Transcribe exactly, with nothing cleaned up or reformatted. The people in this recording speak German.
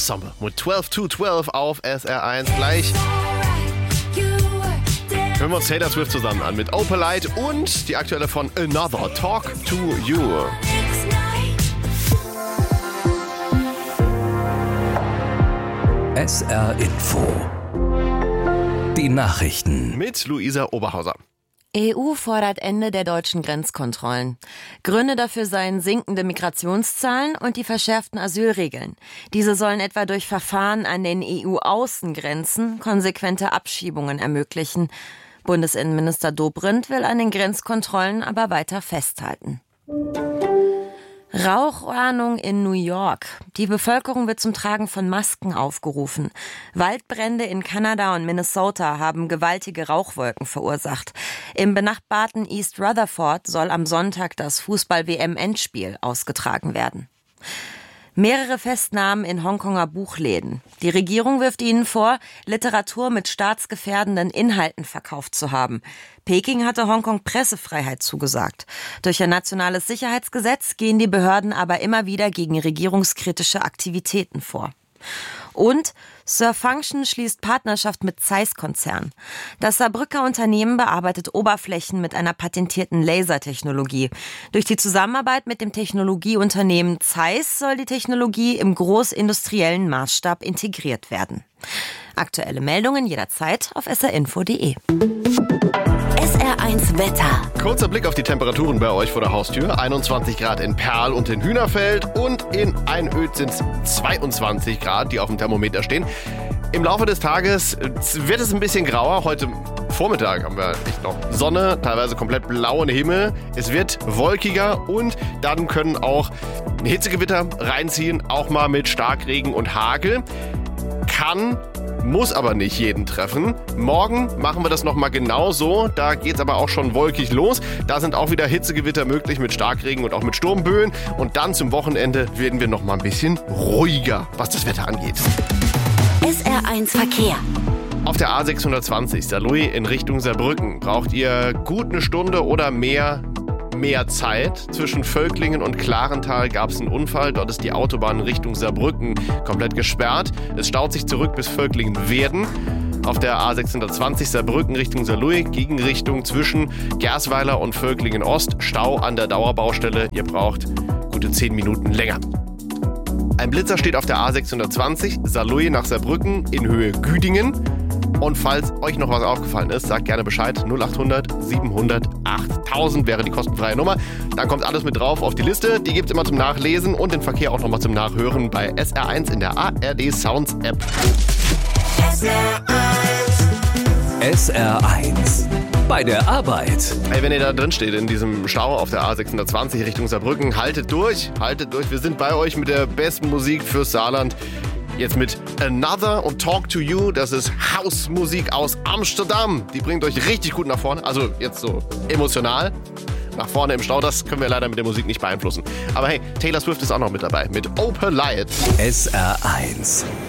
Ensemble mit zwölf zu zwölf auf S R eins. Gleich hören wir uns Taylor Swift zusammen an mit Opalite und die aktuelle von Another, Talk to You. S R Info. Die Nachrichten. Mit Luisa Oberhauser. E U fordert Ende der deutschen Grenzkontrollen. Gründe dafür seien sinkende Migrationszahlen und die verschärften Asylregeln. Diese sollen etwa durch Verfahren an den E U-Außengrenzen konsequente Abschiebungen ermöglichen. Bundesinnenminister Dobrindt will an den Grenzkontrollen aber weiter festhalten. Rauchwarnung in New York. Die Bevölkerung wird zum Tragen von Masken aufgerufen. Waldbrände in Kanada und Minnesota haben gewaltige Rauchwolken verursacht. Im benachbarten East Rutherford soll am Sonntag das Fußball-W M-Endspiel ausgetragen werden. Mehrere Festnahmen in Hongkonger Buchläden. Die Regierung wirft ihnen vor, Literatur mit staatsgefährdenden Inhalten verkauft zu haben. Peking hatte Hongkong Pressefreiheit zugesagt. Durch ein nationales Sicherheitsgesetz gehen die Behörden aber immer wieder gegen regierungskritische Aktivitäten vor. Und Surfunction schließt Partnerschaft mit Zeiss-Konzern. Das Saarbrücker Unternehmen bearbeitet Oberflächen mit einer patentierten Lasertechnologie. Durch die Zusammenarbeit mit dem Technologieunternehmen Zeiss soll die Technologie im großindustriellen Maßstab integriert werden. Aktuelle Meldungen jederzeit auf s r info punkt d e. S R eins Wetter. Kurzer Blick auf die Temperaturen bei euch vor der Haustür. einundzwanzig Grad in Perl und in Hühnerfeld und in Einöd sind es zweiundzwanzig Grad, die auf dem Thermometer stehen. Im Laufe des Tages wird es ein bisschen grauer. Heute Vormittag haben wir echt noch Sonne, teilweise komplett blauer Himmel. Es wird wolkiger und dann können auch Hitzegewitter reinziehen, auch mal mit Starkregen und Hagel. Kann Muss aber nicht jeden treffen. Morgen machen wir das nochmal genauso. Da geht's aber auch schon wolkig los. Da sind auch wieder Hitzegewitter möglich mit Starkregen und auch mit Sturmböen. Und dann zum Wochenende werden wir nochmal ein bisschen ruhiger, was das Wetter angeht. S R eins Verkehr. Auf der A sechshundertzwanzig Saarlouis in Richtung Saarbrücken braucht ihr gut eine Stunde oder mehr mehr Zeit. Zwischen Völklingen und Klarental gab es einen Unfall. Dort ist die Autobahn Richtung Saarbrücken komplett gesperrt. Es staut sich zurück bis Völklingen-Werden. Auf der A sechshundertzwanzig Saarbrücken Richtung Saarlouis, Gegenrichtung zwischen Gersweiler und Völklingen-Ost. Stau an der Dauerbaustelle. Ihr braucht gute zehn Minuten länger. Ein Blitzer steht auf der A sechshundertzwanzig Saarlouis nach Saarbrücken in Höhe Güdingen. Und falls euch noch was aufgefallen ist, sagt gerne Bescheid. null achthundert siebenhundert achttausend wäre die kostenfreie Nummer. Dann kommt alles mit drauf auf die Liste. Die gibt es immer zum Nachlesen und den Verkehr auch nochmal zum Nachhören bei S R eins in der A R D Sounds App. S R eins. S R eins. Bei der Arbeit. Hey, wenn ihr da drin steht in diesem Stau auf der A sechshundertzwanzig Richtung Saarbrücken, haltet durch, haltet durch. Wir sind bei euch mit der besten Musik fürs Saarland. Jetzt mit Another und Talk to You. Das ist Hausmusik aus Amsterdam. Die bringt euch richtig gut nach vorne. Also jetzt so emotional. Nach vorne im Stau, das können wir leider mit der Musik nicht beeinflussen. Aber hey, Taylor Swift ist auch noch mit dabei. Mit Opalite. S R eins.